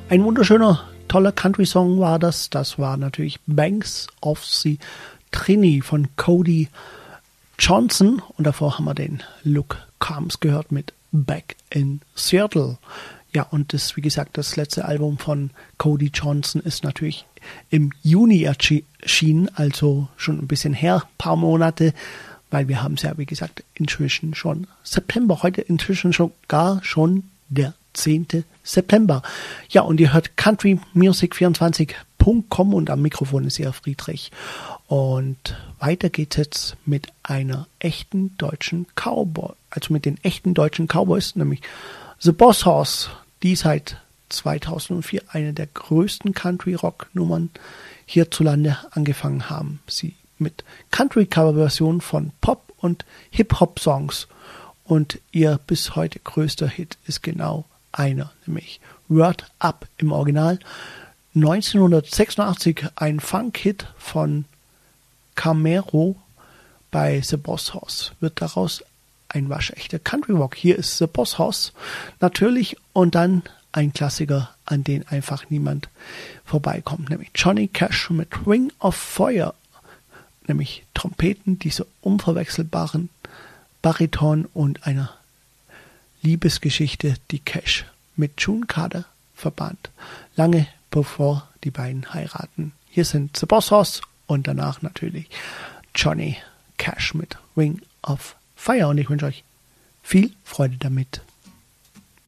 Ein wunderschöner, toller Country-Song war das. Das war natürlich Banks of the Trinity von Cody Johnson. Und davor haben wir den Luke Combs gehört mit Back in Seattle. Ja, und das, wie gesagt, das letzte Album von Cody Johnson ist natürlich im Juni erschienen, also schon ein bisschen her, paar Monate, weil wir haben es ja, wie gesagt, inzwischen schon September, heute inzwischen schon der 10. September. Ja, und ihr hört countrymusic24.com und am Mikrofon ist ihr Friedrich. Und weiter geht's jetzt mit einer echten deutschen Cowboy, also mit den echten deutschen Cowboys, nämlich The Boss Hoss, die seit 2004 eine der größten Country-Rock-Nummern hierzulande angefangen haben. Sie mit Country-Cover-Versionen von Pop- und Hip-Hop-Songs. Und ihr bis heute größter Hit ist genau einer, nämlich Word Up im Original. 1986 ein Funk-Hit von Camero bei The Boss Hoss. Wird daraus ein waschechter Country-Rock. Hier ist The Boss Hoss natürlich und dann ein Klassiker, an den einfach niemand vorbeikommt, nämlich Johnny Cash mit Ring of Fire, nämlich Trompeten, diese unverwechselbaren Bariton und einer Liebesgeschichte, die Cash mit June Carter verband, lange bevor die beiden heiraten. Hier sind The Boss Hoss und danach natürlich Johnny Cash mit Ring of Fire und ich wünsche euch viel Freude damit.